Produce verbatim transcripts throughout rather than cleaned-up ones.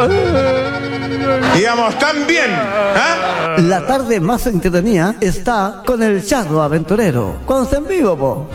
Íbamos tan bien, ¿eh? La tarde más entretenida está con el charro aventurero. Cuando está en vivo, po.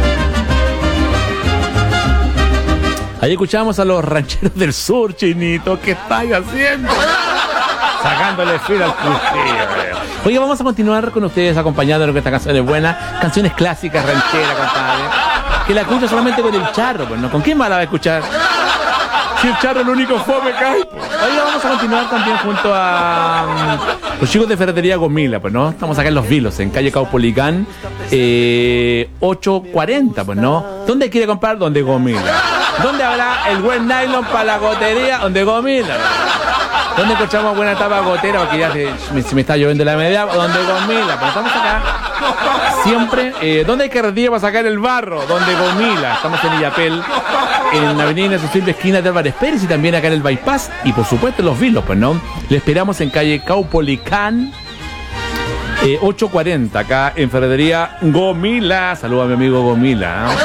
Ahí escuchamos a los rancheros del sur, Chinito. ¿Qué estáis haciendo? Sacándole filo al cuchillo. Oye, vamos a continuar con ustedes acompañándonos con estas canciones buenas, canciones clásicas, rancheras, compadre. Que la escucha solamente con el charro, pues no. ¿Con quién más la va a escuchar? Si el charro es el único fome que hay. Oye, vamos a continuar también junto a um, los chicos de Ferretería Gomila, pues no. Estamos acá en Los Vilos, en calle Caupolicán, eh, ocho cuarenta, pues no. ¿Dónde quiere comprar? Donde Gomila. ¿Dónde habrá el buen nylon para la gotería? Donde Gomila. ¿Dónde encontramos buena tapa gotera? Porque ya se me, se me está lloviendo la media. Donde Gomila. Pero estamos acá siempre. Eh, ¿Dónde hay carretilla para sacar el barro? Donde Gomila. Estamos en Illapel, en la avenida Ignacio Silva, esquina de Álvarez Pérez, y también acá en el Bypass. Y por supuesto en Los Vilos, pues no. Le esperamos en calle Caupolicán, eh, ocho cuarenta, acá en Ferretería Gomila. Saludos a mi amigo Gomila, ¿no?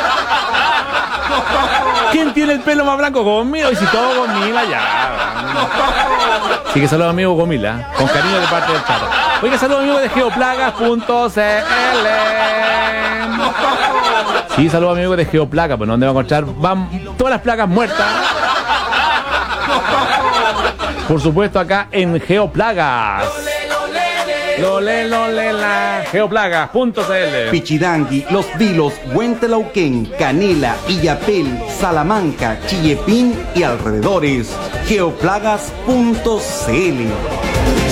¿Quién tiene el pelo más blanco? Gomila. Y si todo Gomila, ya. Así que saludos amigos Gomila, con cariño de parte del Charro. Oiga, saludos amigos de geoplagas punto c l. Sí, saludos amigos de Geoplaga, pues donde va a encontrar van todas las plagas muertas. Por supuesto acá en Geoplagas. Lole, lole, la geoplagas punto c l. Pichidangui, Los Vilos, Huentelauquén, Canela, Illapel, Salamanca, Chillepín y alrededores. geoplagas punto c l.